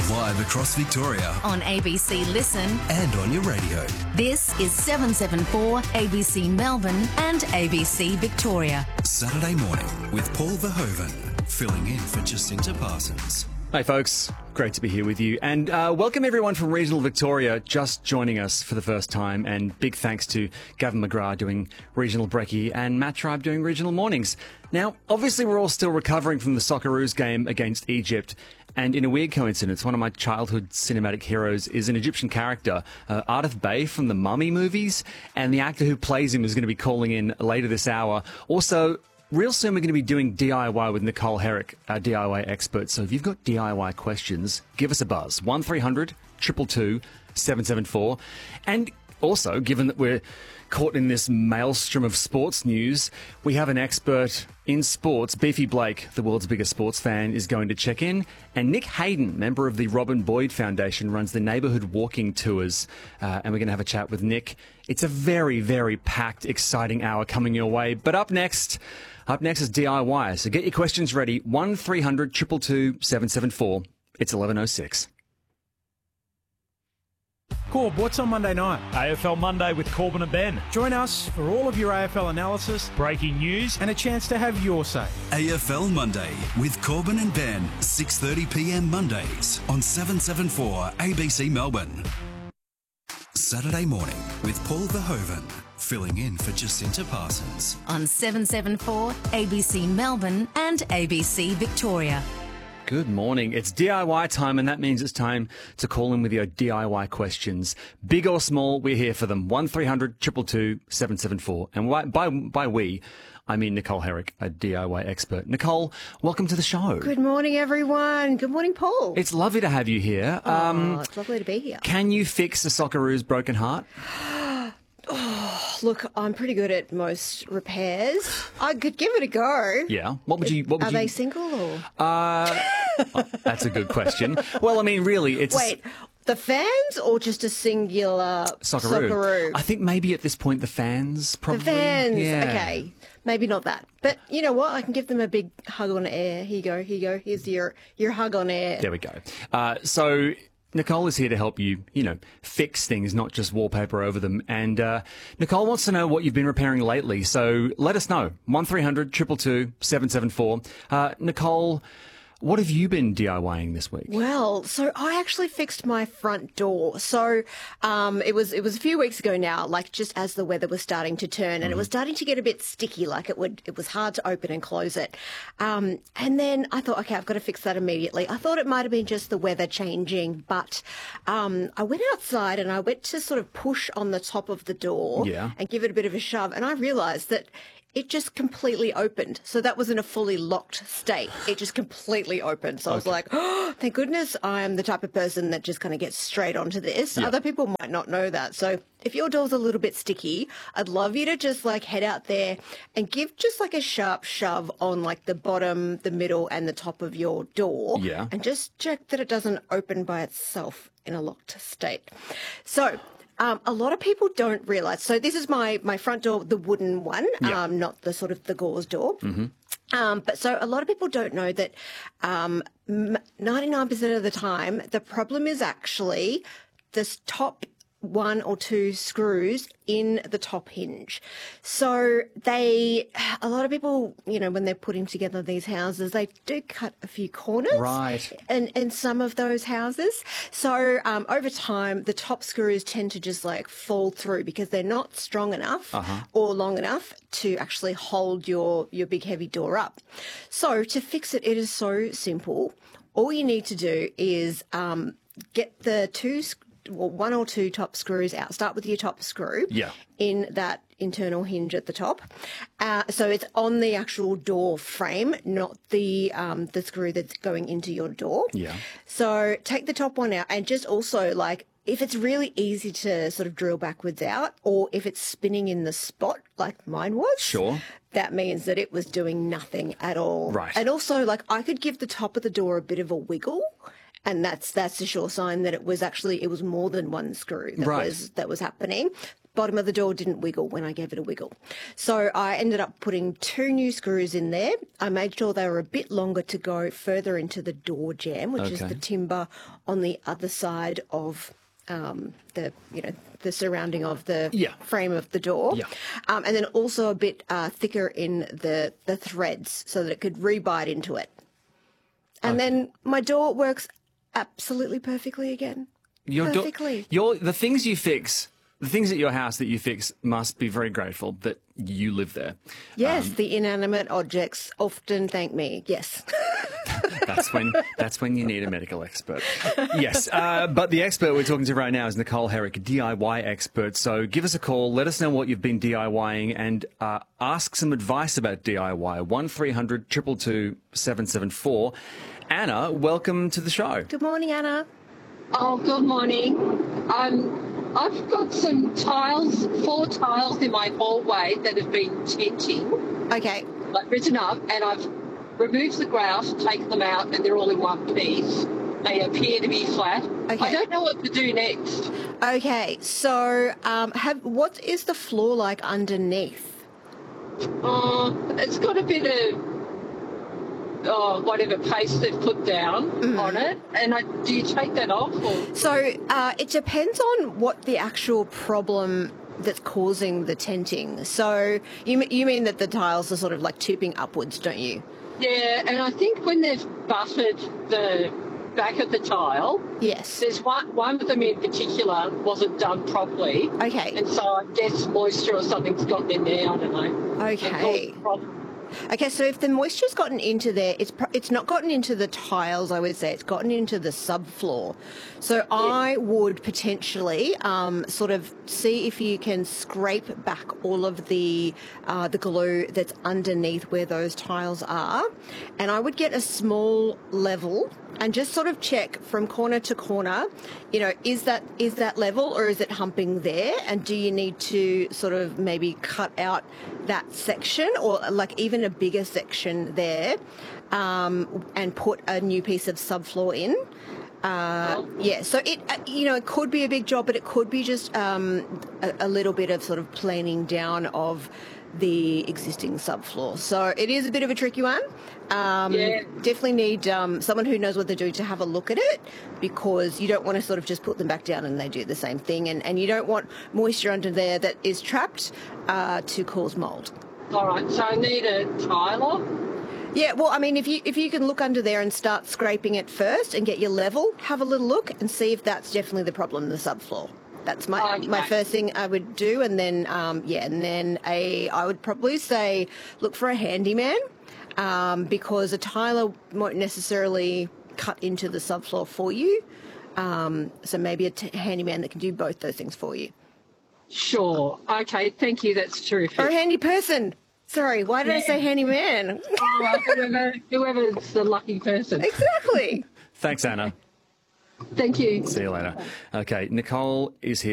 Live across Victoria On ABC Listen, and on your radio. this is 774 ABC Melbourne and ABC Victoria. Saturday morning with Paul Verhoeven, filling in for Jacinta Parsons. Hey folks, great to be here with you, and welcome everyone from regional Victoria just joining us for the first time, and big thanks to Gavin McGrath doing regional brekkie and Matt Tribe doing regional mornings. Now, obviously we're all still recovering from the Socceroos game against Egypt, and in a weird coincidence, one of my childhood cinematic heroes is an Egyptian character, Ardath Bey from the Mummy movies, and the actor who plays him is going to be calling in later this hour. Also, real soon we're going to be doing DIY with Nicole Herrick, our DIY expert. So if you've got DIY questions, give us a buzz. 1300 222 774. And also, given that we're caught in this maelstrom of sports news, we have an expert in sports. Beefy Blake, the world's biggest sports fan, is going to check in. And Nick Hayden, member of the Robin Boyd Foundation, runs the neighbourhood walking tours. And we're going to have a chat with Nick. It's a very, very packed, exciting hour coming your way. But up next is DIY. So get your questions ready. 1300 222 774. It's 11:06. Corb, what's on Monday night? AFL Monday with Corbin and Ben. Join us for all of your AFL analysis Breaking news. and a chance to have your say. AFL Monday with Corbin and Ben, 6:30pm Mondays on 774 ABC Melbourne. Saturday morning with Paul Verhoeven, filling in for Jacinta Parsons. On 774 ABC Melbourne and ABC Victoria. Good morning. It's DIY time, and that means it's time to call in with your DIY questions. Big or small, we're here for them. 1300 222 774. And by we, I mean Nicole Herrick, a DIY expert. Nicole, welcome to the show. Good morning, everyone. Good morning, Paul. It's lovely to have you here. It's lovely to be here. Can you fix a Socceroo's broken heart? Look, I'm pretty good at most repairs. I could give it a go. Yeah. What would you? Are they single or? That's a good question. Well, I mean, really, it's Wait, the fans or just a singular Socceroo? I think maybe at this point the fans probably. The fans. Yeah. Okay, maybe not that. But you know what? I can give them a big hug on air. Here you go. Here's your hug on air. There we go. So Nicole is here to help you, fix things, not just wallpaper over them. And Nicole wants to know what you've been repairing lately. So let us know. 1300 222 774. Nicole, what have you been DIYing this week? Well, so I actually fixed my front door. So it was a few weeks ago now, like just as the weather was starting to turn, and it was starting to get a bit sticky, like it was hard to open and close it. And then I thought, okay, I've got to fix that immediately. I thought it might have been just the weather changing, but I went outside and I went to sort of push on the top of the door and give it a bit of a shove, and I realised that it just completely opened. So that was in a fully locked state. It just completely opened. So I was like, oh, thank goodness I am the type of person that just kind of gets straight onto this. Other people might not know that. So if your door's a little bit sticky, I'd love you to just like head out there and give just like a sharp shove on like the bottom, the middle and the top of your door. Yeah. And just check that it doesn't open by itself in a locked state. So a lot of people don't realise. So this is my front door, the wooden one, not the sort of the gauze door. But so a lot of people don't know that 99% of the time, the problem is actually this top one or two screws in the top hinge. So a lot of people, when they're putting together these houses, they do cut a few corners. Right. In some of those houses. So over time, the top screws tend to just like fall through because they're not strong enough or long enough to actually hold your big heavy door up. So to fix it, it is so simple. All you need to do is get the one or two top screws out. Start with your top screw in that internal hinge at the top. So it's on the actual door frame, not the screw that's going into your door. Yeah. So take the top one out, and just also like if it's really easy to sort of drill backwards out, or if it's spinning in the spot like mine was, that means that it was doing nothing at all. Right. And also, like, I could give the top of the door a bit of a wiggle, and that's a sure sign that it was more than one screw that was happening. bottom of the door didn't wiggle when I gave it a wiggle. So I ended up putting 2 new screws in there. I made sure they were a bit longer to go further into the door jamb, which is the timber on the other side of the surrounding of the frame of the door. Yeah. And then also a bit thicker in the threads so that it could rebite into it. And then my door works absolutely perfectly again. Perfectly. The things you fix, the things at your house that you fix must be very grateful that you live there. Yes, the inanimate objects often thank me. Yes. That's when you need a medical expert. Yes, but the expert we're talking to right now is Nicole Herrick, DIY expert. So give us a call. Let us know what you've been DIYing and ask some advice about DIY. 1300 222 774. Anna, welcome to the show. Good morning, Anna. Oh, good morning. I've got some tiles, 4 tiles in my hallway that have been tinting. Okay. Like written up, and I've removed the grout, taken them out, and they're all in one piece. They appear to be flat. Okay. I don't know what to do next. Okay, so what is the floor like underneath? It's got a bit of whatever paste they've put down on it. And do you take that off? Or? So it depends on what the actual problem that's causing the tinting. So you mean that the tiles are sort of like tipping upwards, don't you? Yeah, and I think when they've buttered the back of the tile, yes, there's one of them in particular wasn't done properly. Okay. And so I guess moisture or something's gotten in there, I don't know. Okay. Okay, so if the moisture's gotten into there, it's not gotten into the tiles, I would say. It's gotten into the subfloor. So yeah. I would potentially sort of see if you can scrape back all of the glue that's underneath where those tiles are. And I would get a small level and just sort of check from corner to corner, is that level or is it humping there? And do you need to sort of maybe cut out that section or like even a bigger section there and put a new piece of subfloor in? Yeah, so it could be a big job, but it could be just a little bit of sort of planing down of the existing subfloor. So it is a bit of a tricky one. Definitely need someone who knows what they're doing to have a look at it, because you don't want to sort of just put them back down and they do the same thing, and you don't want moisture under there that is trapped to cause mould. All right, so I need a tiler. Yeah, well, I mean, if you can look under there and start scraping it first and get your level, have a little look and see if that's definitely the problem in the subfloor. That's my first thing I would do, and then I would probably say look for a handyman, because a tiler won't necessarily cut into the subfloor for you. So maybe a handyman that can do both those things for you. Sure. Okay. Thank you. That's terrific. Or a handy person. Sorry, why did I say handyman? Whoever's the lucky person. Exactly. Thanks, Anna. Thank you. See you later. Okay, Nicole is here.